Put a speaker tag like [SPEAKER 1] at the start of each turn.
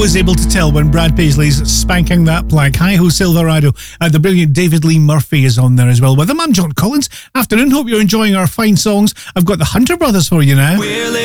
[SPEAKER 1] Was able to tell when Brad Paisley's spanking that plank. Hi-ho Silverado. The brilliant David Lee Murphy is on there as well with him. I'm John Collins. Afternoon. Hope you're enjoying our fine songs. I've got the Hunter Brothers for you now.